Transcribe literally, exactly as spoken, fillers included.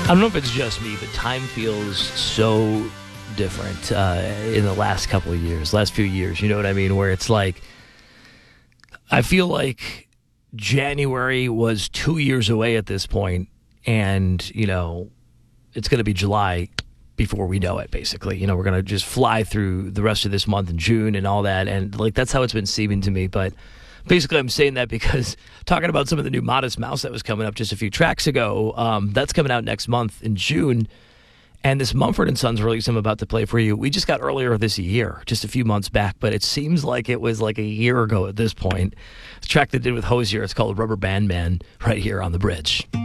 I don't know if it's just me, but time feels so different uh, in the last couple of years, last few years. You know what I mean? Where it's like, I feel like January was two years away at this point, and, you know, it's going to be July before we know it, basically. You know, we're going to just fly through the rest of this month in June and all that, and, like, that's how it's been seeming to me, but basically, I'm saying that because talking about some of the new Modest Mouse that was coming up just a few tracks ago, um, that's coming out next month in June. And this Mumford and Sons release I'm about to play for you, we just got earlier this year, just a few months back, but it seems like it was like a year ago at this point. It's a track they did with Hozier. It's called Rubber Band Man right here on The Bridge.